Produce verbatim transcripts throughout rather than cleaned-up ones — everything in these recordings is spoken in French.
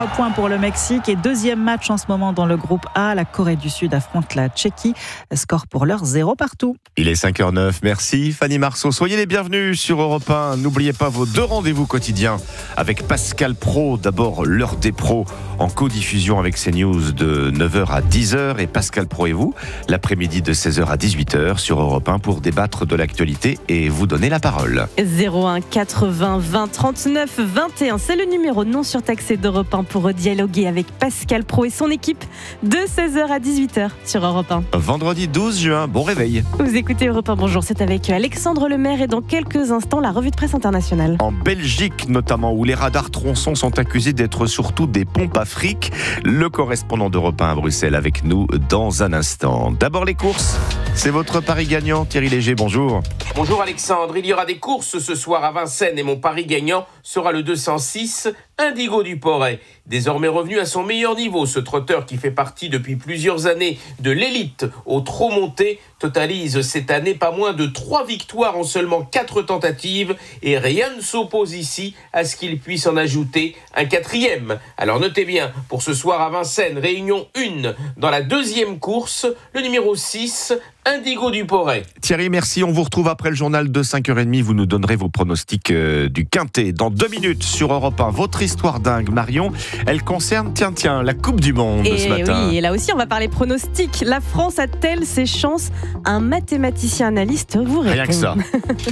Point pour le Mexique et deuxième match en ce moment dans le groupe A. La Corée du Sud affronte la Tchéquie. Score pour l'heure zéro partout. Il est cinq heures neuf. Merci Fanny Marceau. Soyez les bienvenus sur Europe un. N'oubliez pas vos deux rendez-vous quotidiens avec Pascal Praud. D'abord l'heure des pros en codiffusion avec CNews de neuf heures à dix heures et Pascal Praud et vous l'après-midi de seize heures à dix-huit heures sur Europe un pour débattre de l'actualité et vous donner la parole. zéro un quatre-vingts vingt trente-neuf vingt et un, c'est le numéro non surtaxé d'Europe un pour dialoguer avec Pascal Praud et son équipe de seize heures à dix-huit heures sur Europe un. Vendredi douze juin, bon réveil. Vous écoutez Europe un, bonjour, c'est avec Alexandre Lemaire et dans quelques instants la revue de presse internationale. En Belgique notamment, où les radars tronçons sont accusés d'être surtout des pompes à fric. Le correspondant d'Europe un à Bruxelles avec nous dans un instant. D'abord les courses, c'est votre pari gagnant. Thierry Léger, bonjour. Bonjour Alexandre, il y aura des courses ce soir à Vincennes et mon pari gagnant sera le deux cent six, Indigo du Porret. Désormais revenu à son meilleur niveau, ce trotteur qui fait partie depuis plusieurs années de l'élite au trot monté totalise cette année pas moins de trois victoires en seulement quatre tentatives et rien ne s'oppose ici à ce qu'il puisse en ajouter un quatrième. Alors notez bien, pour ce soir à Vincennes, réunion un dans la deuxième course, le numéro six, Indigo du Porret. Thierry, merci. On vous retrouve après le journal de cinq heures trente. Vous nous donnerez vos pronostics euh, du Quintet. Dans deux minutes sur Europe un, votre histoire dingue, Marion, elle concerne, tiens, tiens, la Coupe du Monde et ce matin. Oui, et là aussi, on va parler pronostics. La France a-t-elle ses chances? Un mathématicien analyste vous répond. Rien que ça.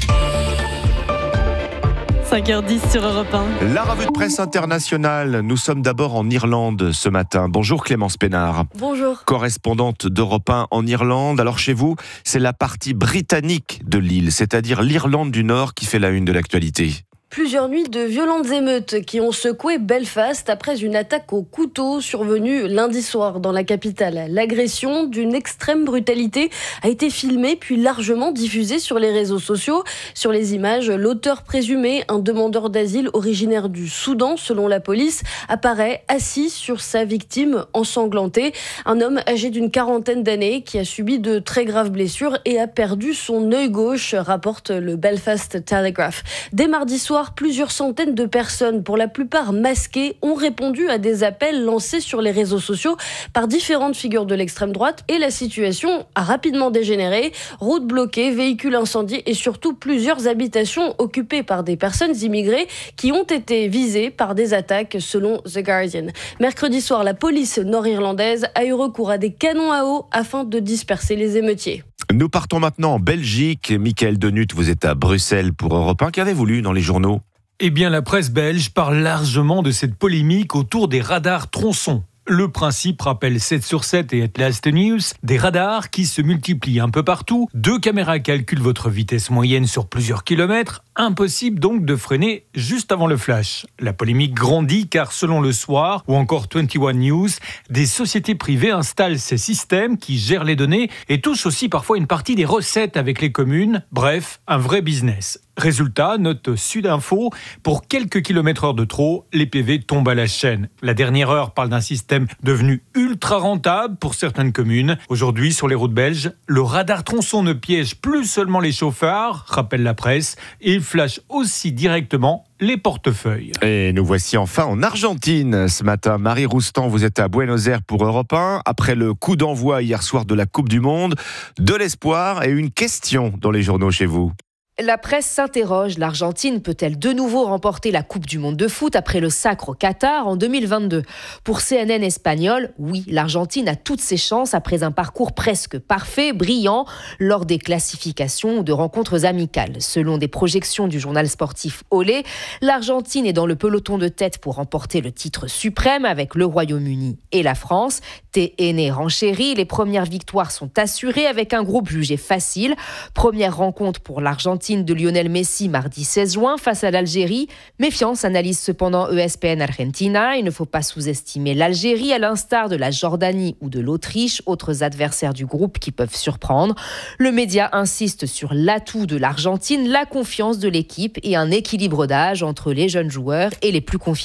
cinq heures dix sur Europe un. La revue de presse internationale. Nous sommes d'abord en Irlande ce matin. Bonjour Clémence Pénard. Bonjour. Correspondante d'Europe un en Irlande. Alors chez vous, c'est la partie britannique de l'île, c'est-à-dire l'Irlande du Nord qui fait la une de l'actualité. Plusieurs nuits de violentes émeutes qui ont secoué Belfast après une attaque au couteau survenue lundi soir dans la capitale. L'agression d'une extrême brutalité a été filmée puis largement diffusée sur les réseaux sociaux. Sur les images, l'auteur présumé, un demandeur d'asile originaire du Soudan selon la police, apparaît assis sur sa victime ensanglantée. Un homme âgé d'une quarantaine d'années qui a subi de très graves blessures et a perdu son œil gauche, rapporte le Belfast Telegraph. Dès mardi soir, plusieurs centaines de personnes, pour la plupart masquées, ont répondu à des appels lancés sur les réseaux sociaux par différentes figures de l'extrême droite et la situation a rapidement dégénéré. Routes bloquées, véhicules incendiés et surtout plusieurs habitations occupées par des personnes immigrées qui ont été visées par des attaques selon The Guardian. Mercredi soir, la police nord-irlandaise a eu recours à des canons à eau afin de disperser les émeutiers. Nous partons maintenant en Belgique. Michael Denut, vous êtes à Bruxelles pour Europe un. Qu'avez-vous lu dans les journaux ? Eh bien, la presse belge parle largement de cette polémique autour des radars tronçons. Le principe rappelle sept sur sept et Atlas News, des radars qui se multiplient un peu partout. Deux caméras calculent votre vitesse moyenne sur plusieurs kilomètres. Impossible donc de freiner juste avant le flash. La polémique grandit car selon Le Soir ou encore vingt et un News, des sociétés privées installent ces systèmes qui gèrent les données et touchent aussi parfois une partie des recettes avec les communes. Bref, un vrai business. Résultat, note Sudinfo, pour quelques kilomètres heure de trop, les P V tombent à la chaîne. La dernière heure parle d'un système devenu ultra rentable pour certaines communes. Aujourd'hui, sur les routes belges, le radar tronçon ne piège plus seulement les chauffeurs, rappelle la presse, et il flash aussi directement les portefeuilles. Et nous voici enfin en Argentine ce matin. Marie Roustan, vous êtes à Buenos Aires pour Europe un. Après le coup d'envoi hier soir de la Coupe du Monde, de l'espoir et une question dans les journaux chez vous. La presse s'interroge, l'Argentine peut-elle de nouveau remporter la Coupe du Monde de foot après le sacre au Qatar en deux mille vingt-deux ? Pour C N N espagnol, oui, l'Argentine a toutes ses chances après un parcours presque parfait, brillant, lors des classifications ou de rencontres amicales. Selon des projections du journal sportif Olé, l'Argentine est dans le peloton de tête pour remporter le titre suprême avec le Royaume-Uni et la France. T N renchérit, les premières victoires sont assurées avec un groupe jugé facile. Première rencontre pour l'Argentine de Lionel Messi mardi seize juin face à l'Algérie. Méfiance, analyse cependant E S P N Argentina. Il ne faut pas sous-estimer l'Algérie à l'instar de la Jordanie ou de l'Autriche, autres adversaires du groupe qui peuvent surprendre. Le média insiste sur l'atout de l'Argentine, la confiance de l'équipe et un équilibre d'âge entre les jeunes joueurs et les plus confirmés.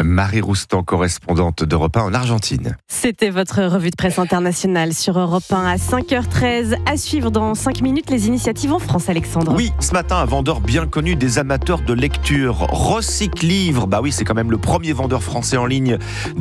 Marie Roustan, correspondante d'Europe un en Argentine. C'était votre revue de presse internationale sur Europe un à cinq heures treize. À suivre dans cinq minutes les initiatives en France, Alexandre. Oui, ce matin, un vendeur bien connu des amateurs de lecture, Recycle Livre. Bah oui, c'est quand même le premier vendeur français en ligne